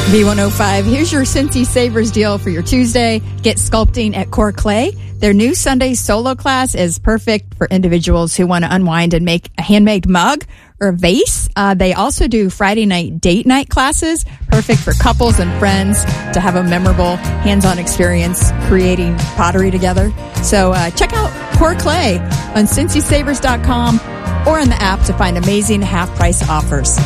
B105, here's your Cincy Savers deal for your Tuesday. Get sculpting at Core Clay. Their new Sunday solo class is perfect for individuals who want to unwind and make a handmade mug or a vase. They also do Friday night date night classes, perfect for couples and friends to have a memorable hands-on experience creating pottery together. So check out Core Clay on CincySavers.com or in the app to find amazing half-price offers.